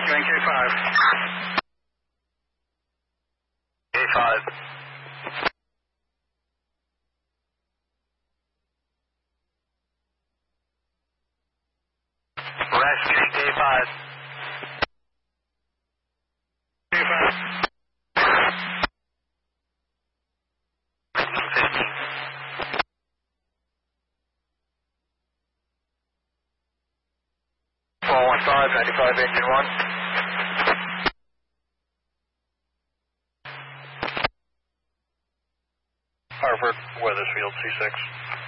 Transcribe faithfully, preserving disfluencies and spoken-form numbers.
Rescuing K five. K five. Rescuing K five. K five. fifteen. four one five, ninety-five, engine one. Harvard, Weathersfield, C six.